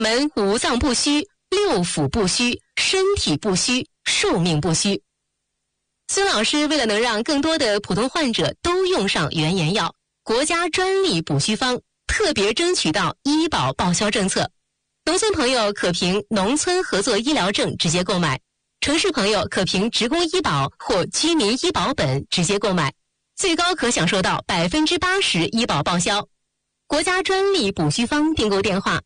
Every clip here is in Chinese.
门五脏不虚，六腑不虚，身体不虚，寿命不虚。孙老师为了能让更多的普通患者都用上原研药，国家专利补虚方特别争取到医保报销政策。农村朋友可凭农村合作医疗证直接购买，城市朋友可凭职工医保或居民医保本直接购买，最高可享受到80%医保报销。国家专利补虚方订购电话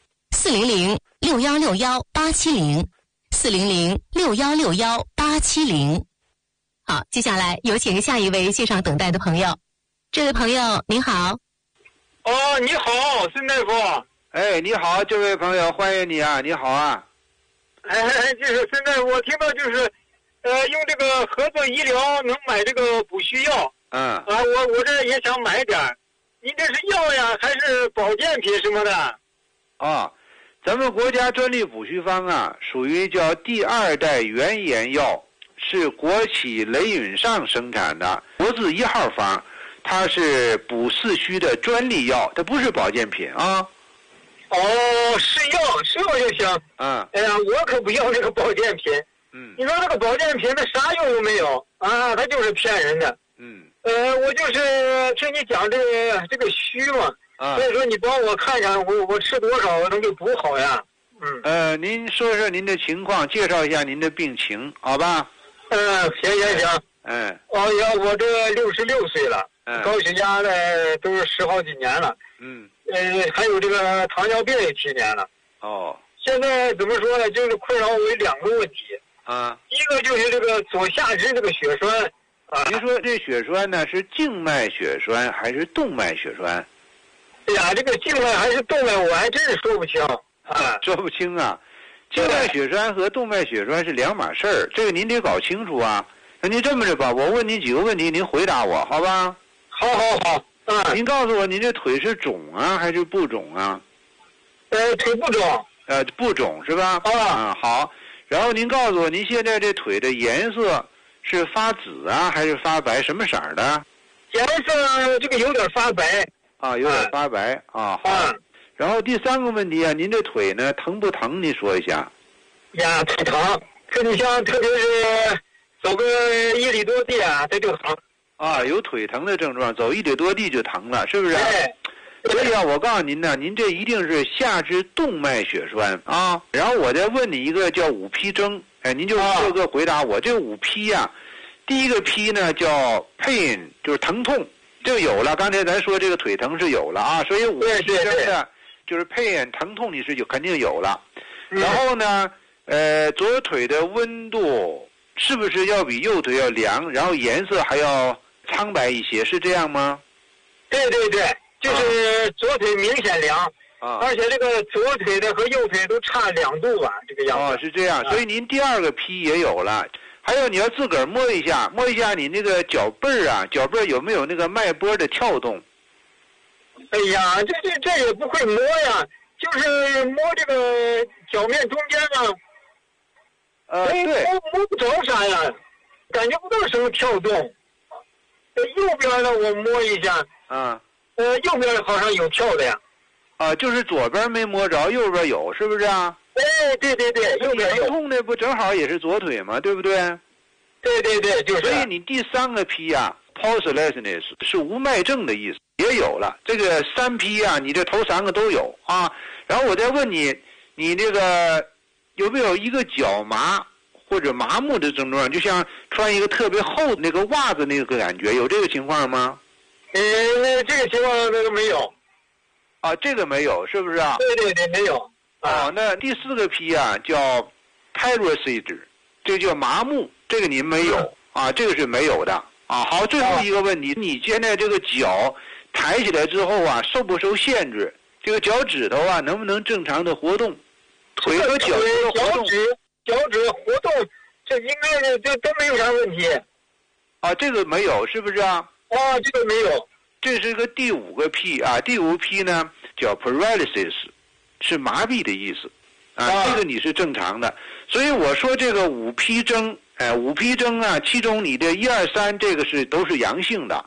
400-6161-870，400-6161-870。好，接下来有请下一位线上等待的朋友。这位朋友您好。 哦，你好，孙大夫。 哎，你好，这位朋友，欢迎你啊！你好啊。 就是孙大夫，我听到就是，用这个合作医疗能买这个补虚药。我这也想买点儿。您这是药呀，还是保健品什么的？ 咱们国家专利补虚方啊，属于叫第2代原研药，是国企雷允上生产的国字1号方，它是补四虚的专利药，它不是保健品啊。 是药就行。哎呀，我可不要这个保健品。你说这个保健品它啥用都没有啊，它就是骗人的。我就是听你讲这个虚嘛，所以说你帮我看看我吃多少能给补好呀？ 您说说您的情况，介绍一下您的病情，好吧？ 行。我这66岁了，高血压呢都是10好几年了。还有这个糖尿病也7年了。现在怎么说呢？就是困扰我有2个问题。一个就是这个左下肢这个血栓。 您说这血栓呢是静脉血栓还是动脉血栓？ 哎呀，这个静脉还是动脉，我还真是说不清。 说不清啊。静脉血栓和动脉血栓是2码事儿，这个您得搞清楚啊。那您这么着吧，我问您几个问题，您回答我，好吧？ 好。 您告诉我，您这腿是肿啊还是不肿啊？ 腿不肿。 不肿是吧？好。然后您告诉我，您现在这腿的颜色是发紫啊还是发白？什么色儿的？ 颜色这个有点发白。 有点发白好。然后第3个问题啊，您这腿呢疼不疼？您说一下。 呀，腿疼，特别是走个1里多地啊，这就疼。 有腿疼的症状，走1里多地就疼了，是不是？ 所以啊，我告诉您呢，您这一定是下肢动脉血栓啊。然后我再问你一个叫5批征，您就各个回答我。这5批啊，第一个批呢叫 pain， 就是疼痛，这个有了。刚才咱说这个腿疼是有了啊，所以5批征呢就是 pain 疼痛，你是肯定有了。然后呢，左腿的温度是不是要比右腿要凉？然后颜色还要苍白一些，是这样吗？ 对，就是左腿明显凉，而且这个左腿的和右腿都差2度吧，这个样子。 是这样，所以您第2个批也有了。还有你要自个儿摸一下你那个脚背儿啊，脚背儿有没有那个脉搏的跳动？ 哎呀，这也不会摸呀，就是摸这个脚面中间啊。 对。 摸不着啥呀，感觉不到什么跳动。右边呢，我摸一下。右边好像有跳的呀。 就是左边没摸着，右边有，是不是啊？ 对，右边有。 疼痛的不正好也是左腿吗？对不对？ 对，就是。 所以你第3个批啊 ，pulselessness 是无脉症的意思，也有了。这个3批啊，你这头3个都有啊。然后我再问你，你这个有没有一个脚麻或者麻木的症状，就像穿一个特别厚的那个袜子那个感觉，有这个情况吗？ 这个情况那个没有。 这个没有，是不是啊？ 对，没有。 那第4个批啊叫 paresthesia， 这叫麻木，这个您没有这个是没有的好，最后一个问题，你现在这个脚抬起来之后啊，受不受限制？这个脚趾头啊，能不能正常的活动？腿和脚趾的活动？ 脚趾活动，这应该是这都没有啥问题。 这个没有，是不是啊？ 这个没有。 这是个第5个批啊，第5批呢叫 paralysis， 是麻痹的意思这个你是正常的。所以我说这个5批征，5批征啊，其中你的1、2、3这个都是阳性的，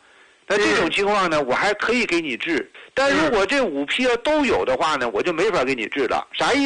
那这种情况呢，我还可以给你治。但如果这5批都有的话呢，我就没法给你治了。啥意思？